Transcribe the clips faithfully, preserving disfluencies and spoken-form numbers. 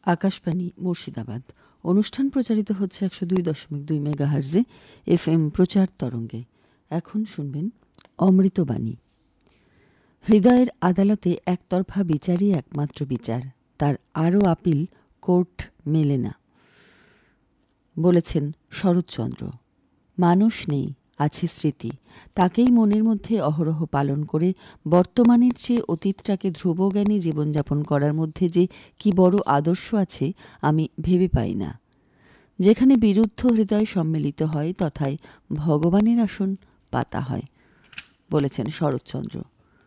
আকাশবাণী মুর্শিদাবাদ। অনুষ্ঠান প্রচারিত হচ্ছে একশো দুই দশমিক দুই মেগাহার্জে এফ এম প্রচার তরঙ্গে। এখন শুনবেন অমৃতবাণী। হৃদয়ের আদালতে একতরফা বিচারই একমাত্র বিচার, তার আরও আপিল কোর্ট মেলে না, বলেছেন শরৎচন্দ্র। মানুষ নেই, আছে স্মৃতি, তাকেই মনের মধ্যে অহরহ পালন করে বর্তমানের চেয়ে অতীতটাকে ধ্রুবজ্ঞানী জীবনযাপন করার মধ্যে যে কি বড় আদর্শ আছে আমি ভেবে পাই না। যেখানে বিরুদ্ধ হৃদয় সম্মিলিত হয় তথায় ভগবানের আসন পাতা হয়, বলেছেন শরৎচন্দ্র।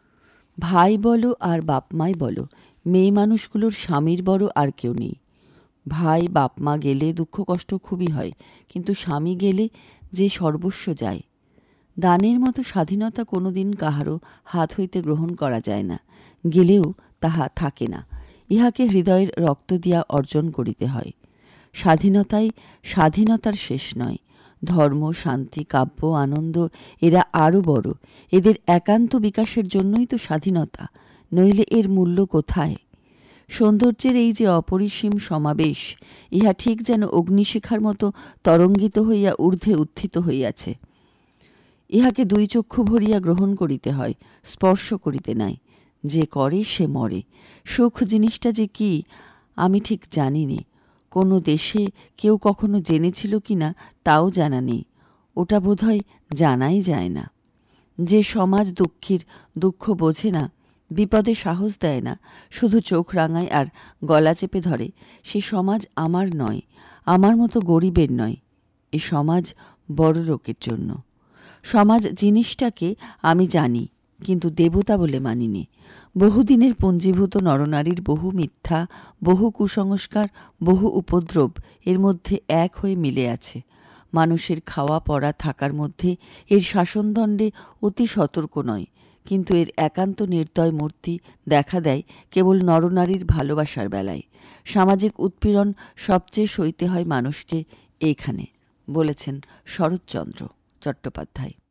ভাই বলো আর বাপমাই বলো, মেয়ে মানুষগুলোর স্বামীর বড় আর কেউ নেই। ভাই বাপমা গেলে দুঃখ কষ্ট খুবই হয়, কিন্তু স্বামী গেলে যে সর্বস্ব যায়। দানের মতো স্বাধীনতা কোনো দিন কাহারও হাত হইতে গ্রহণ করা যায় না, গেলেও তাহা থাকে না। ইহাকে হৃদয়ের রক্ত দিয়া অর্জন করিতে হয়। স্বাধীনতাই স্বাধীনতার শেষ নয়। ধর্ম, শান্তি, কাব্য, আনন্দ এরা আরও বড়। এদের একান্ত বিকাশের জন্যই তো স্বাধীনতা, নইলে এর মূল্য কোথায়? সৌন্দর্যের এই যে অপরিসীম সমাবেশ, ইহা ঠিক যেন অগ্নিশিখার মতো তরঙ্গিত হইয়া ঊর্ধ্বে উত্থিত হইয়াছে। ইহাকে দুই চক্ষু ভরিয়া গ্রহণ করিতে হয়, স্পর্শ করিতে নাই। যে করে সে মরে। সুখ জিনিসটা যে কি আমি ঠিক জানি নে। কোনো দেশে কেউ কখনো জেনেছিল কি না তাও জানা নেই। ওটা বোধহয় জানাই যায় না। যে সমাজ দুঃখীর দুঃখ বোঝে না, বিপদে সাহস দেয় না, শুধু চোখ রাঙায় আর গলা চেপে ধরে, সে সমাজ আমার নয়, আমার মতো গরিবের নয়। এ সমাজ বড় লোকের জন্য। সমাজ জিনিসটাকে আমি জানি, কিন্তু দেবতা বলে মানিনি। বহুদিনের পুঞ্জীভূত নরনারীর বহু মিথ্যা, বহু কুসংস্কার, বহু উপদ্রব এর মধ্যে এক হয়ে মিলে আছে। মানুষের খাওয়া পড়া থাকার মধ্যে এর শাসনদণ্ডে অতি সতর্ক নয়, কিন্তু এর একান্ত নির্দয় মূর্তি দেখা দেয় কেবল নরনারীর ভালোবাসার বেলায়। সামাজিক উৎপীড়ন সবচেয়ে সইতে হয় মানুষকে এইখানে, বলেছেন শরৎচন্দ্র চট্টোপাধ্যায়।